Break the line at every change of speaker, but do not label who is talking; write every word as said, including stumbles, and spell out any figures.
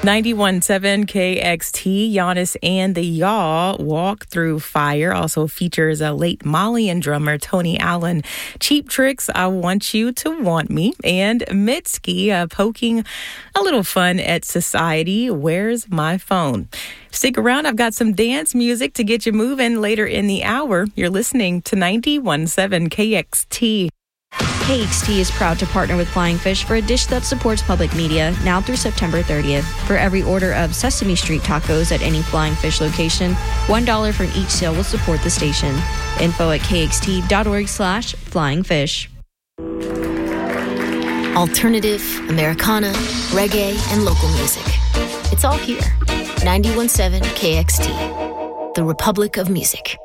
ninety-one point seven K X T, Giannis and the Yaw Walk Through Fire also features a late Malian drummer Tony Allen. Cheap Tricks, I Want You to Want Me, and Mitski uh, poking a little fun at Society, Where's My Phone? Stick around, I've got some dance music to get you moving later in the hour. You're listening to ninety-one point seven K X T.
K X T is proud to partner with Flying Fish for a dish that supports public media now through September thirtieth. For every order of Sesame Street tacos at any Flying Fish location, one dollar from each sale will support the station. Info at kxt.org slash flying fish.
Alternative, Americana, reggae, and local music. It's all here. ninety-one point seven K X T, the Republic of Music.